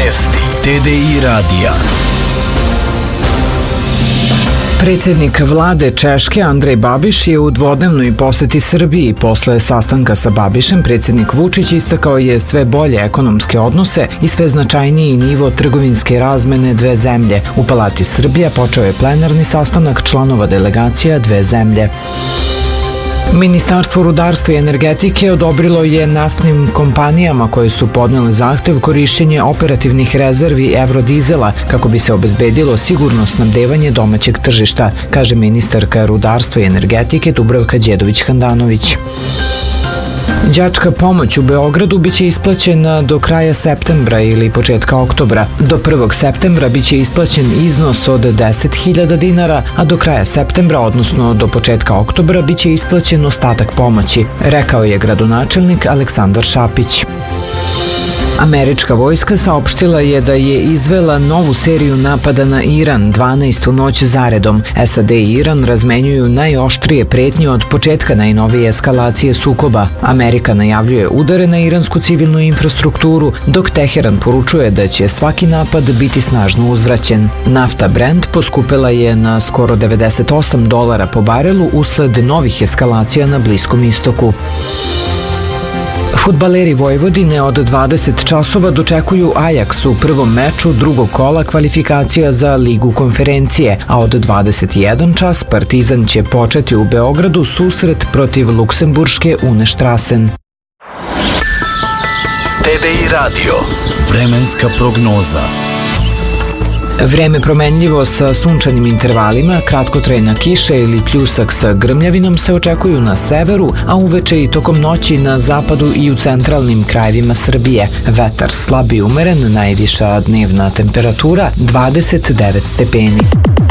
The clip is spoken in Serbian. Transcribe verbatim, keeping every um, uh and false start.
Vijesti T D I radija. Predsjednik vlade Češke Andrej Babiš je u dvodnevnoj poseti Srbiji. Posle sastanka sa Babišem, predsjednik Vučić istakao je sve bolje ekonomske odnose i sve značajniji nivo trgovinske razmene dve zemlje. U Palati Srbija počeo je plenarni sastanak članova delegacija dve zemlje. Ministarstvo rudarstva i energetike odobrilo je naftnim kompanijama koje su podnele zahtev korišćenje operativnih rezervi evrodizela kako bi se obezbedilo sigurno snabdevanje domaćeg tržišta, kaže ministarka rudarstva i energetike Dubravka Đedović-Handanović. Đačka pomoć u Beogradu biće isplaćena do kraja septembra ili početka oktobra. Do prvog septembra biće isplaćen iznos od deset hiljada dinara, a do kraja septembra, odnosno do početka oktobra, biće isplaćen ostatak pomoći, rekao je gradonačelnik Aleksandar Šapić. Američka vojska saopštila je da je izvela novu seriju napada na Iran, dvanaestu noć zaredom. S A D i Iran razmenjuju najoštrije pretnje od početka najnovije eskalacije sukoba. Amerika najavljuje udare na iransku civilnu infrastrukturu, dok Teheran poručuje da će svaki napad biti snažno uzvraćen. Nafta Brent poskupela je na skoro devedeset osam dolara po barelu usled novih eskalacija na Bliskom istoku. Fudbaleri Vojvodine od dvadeset časova dočekuju Ajaks u prvom meču drugog kola kvalifikacija za Ligu konferencije, a od dvadeset jedan čas Partizan će početi u Beogradu susret protiv luksemburške Unestrasen. T D I radio. Vremenska prognoza. Vreme promenljivo sa sunčanim intervalima, kratkotrajna kiša ili pljusak sa grmljavinom se očekuju na severu, a uveče i tokom noći na zapadu i u centralnim krajevima Srbije. Vetar slab i umeren, najviša dnevna temperatura dvadeset devet stepeni.